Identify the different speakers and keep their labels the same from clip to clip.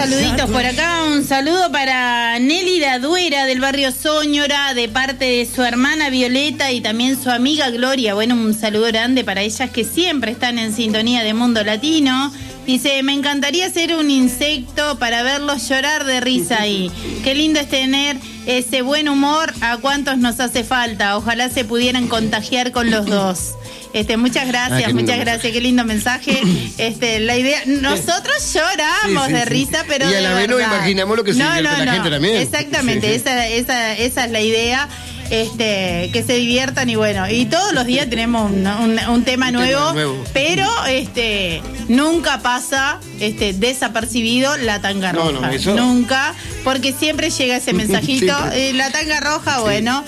Speaker 1: saluditos por acá. Un saludo para Nelly La Duera del barrio Soñora, de parte de su hermana Violeta y también su amiga Gloria. Bueno, un saludo grande para ellas que siempre están en sintonía de Mundo Latino. Dice, me encantaría ser un insecto para verlos llorar de risa ahí. Qué lindo es tener ese buen humor, a cuántos nos hace falta. Ojalá se pudieran contagiar con los dos. Muchas gracias, qué lindo mensaje. La idea, nosotros lloramos de risa, pero
Speaker 2: y a la vez nos imaginamos lo que se divierte la gente también.
Speaker 1: Exactamente, esa es la idea. Que se diviertan y bueno, y todos los días tenemos un tema nuevo, pero nunca pasa desapercibido la tanga roja, nunca, porque siempre llega ese mensajito, la tanga roja, bueno,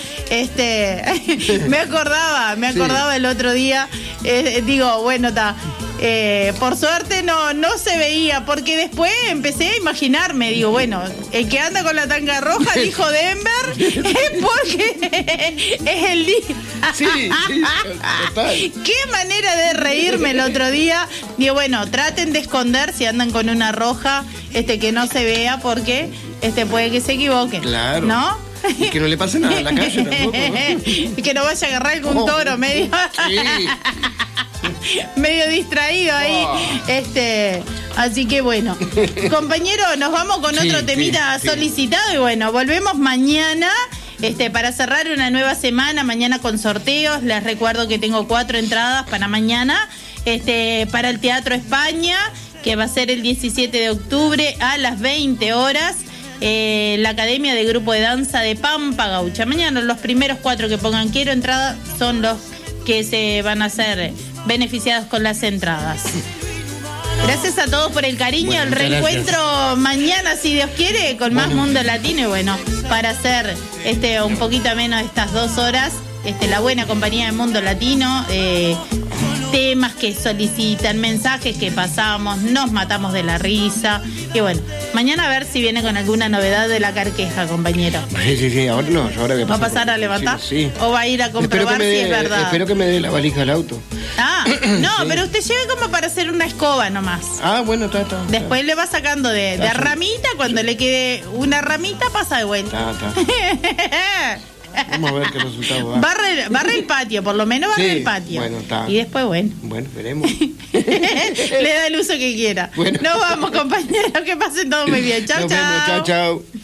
Speaker 1: me acordaba el otro día, digo, bueno, por suerte no se veía, porque después empecé a imaginarme, digo, bueno, el que anda con la tanga roja, dijo Denver, es porque es el día.
Speaker 2: Sí, total.
Speaker 1: Qué manera de reírme el otro día. Digo, bueno, traten de esconder si andan con una roja, que no se vea, porque puede que se equivoquen.
Speaker 2: Claro.
Speaker 1: ¿No?
Speaker 2: Y que no le pase nada en la calle tampoco, ¿no?
Speaker 1: Y que no vaya a agarrar algún toro medio.
Speaker 2: Sí.
Speaker 1: Medio distraído ahí. Así que bueno, compañero, nos vamos con otro temita solicitado y bueno, volvemos mañana. Para cerrar una nueva semana, mañana con sorteos. Les recuerdo que tengo 4 entradas para mañana, para el Teatro España, que va a ser el 17 de octubre a las 20 horas. La Academia de Grupo de Danza de Pampa Gaucha. Mañana los primeros 4 que pongan quiero entrada son los que se van a ser beneficiados con las entradas. Gracias a todos por el cariño. Bueno, el reencuentro mañana, si Dios quiere, con más Mundo Latino. Y bueno, para hacer un poquito menos estas 2 horas, la buena compañía de Mundo Latino, temas que solicitan, mensajes que pasamos, nos matamos de la risa. Y bueno, mañana a ver si viene con alguna novedad de la Carqueja, compañero.
Speaker 2: Sí, ahora no, ahora que
Speaker 1: ¿Va a pasar a levantar?
Speaker 2: Sí.
Speaker 1: ¿O va a ir a comprobar si es verdad?
Speaker 2: Espero que me dé la valija del auto.
Speaker 1: No, pero usted lleve como para hacer una escoba nomás.
Speaker 2: Bueno, está.
Speaker 1: Después le va sacando de ramita, cuando le quede una ramita pasa de vuelta.
Speaker 2: Vamos a ver qué resultado da.
Speaker 1: Barre el patio, por lo menos barre el patio.
Speaker 2: Bueno, está.
Speaker 1: Y después, bueno,
Speaker 2: veremos.
Speaker 1: Le da el uso que quiera. Bueno. Nos vamos, compañeros, que pasen todos muy bien. Chau, chau.
Speaker 2: Chau.